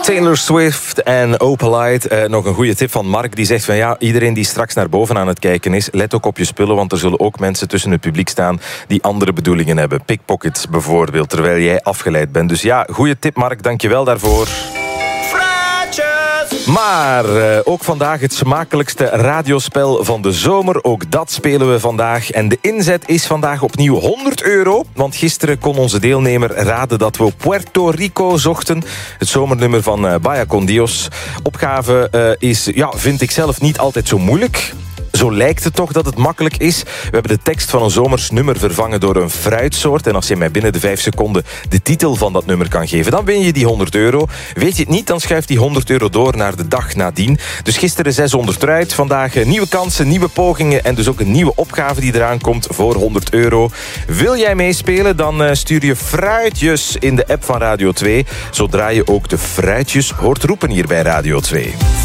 Taylor Swift en Opalite. Nog een goede tip van Mark, die zegt van ja, iedereen die straks naar boven aan het kijken is, let ook op je spullen, want er zullen ook mensen tussen het publiek staan die andere bedoelingen hebben. Pickpockets bijvoorbeeld, terwijl jij afgeleid bent. Dus ja, goede tip Mark, dankjewel daarvoor. Maar ook vandaag het smakelijkste radiospel van de zomer. Ook dat spelen we vandaag. En de inzet is vandaag opnieuw €100. Want gisteren kon onze deelnemer raden dat we Puerto Rico zochten. Het zomernummer van Vaya con Dios. Opgave is, vind ik zelf niet altijd zo moeilijk. Zo lijkt het toch dat het makkelijk is. We hebben de tekst van een zomers nummer vervangen door een fruitsoort. En als je mij binnen de 5 seconden de titel van dat nummer kan geven, dan win je die €100. Weet je het niet, dan schuift die €100 door naar de dag nadien. Dus gisteren 600 eruit. Vandaag nieuwe kansen, nieuwe pogingen en dus ook een nieuwe opgave die eraan komt voor €100. Wil jij meespelen, dan stuur je fruitjes in de app van Radio 2. Zodra je ook de fruitjes hoort roepen hier bij Radio 2.